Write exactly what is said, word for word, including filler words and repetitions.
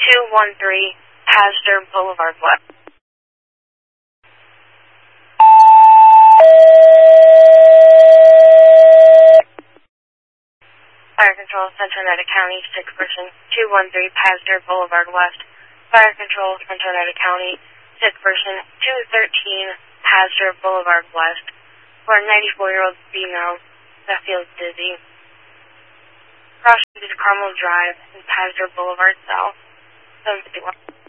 two one three Pasteur Boulevard West. Fire Control, Central Nevada County, six person, two one three Pasteur Boulevard West. Fire Control, Central Nevada County, six person, two thirteen Pasteur Boulevard West. For a ninety-four-year-old female that feels dizzy. Crossing to Carmel Drive and Pasteur Boulevard South, seven fifty-one.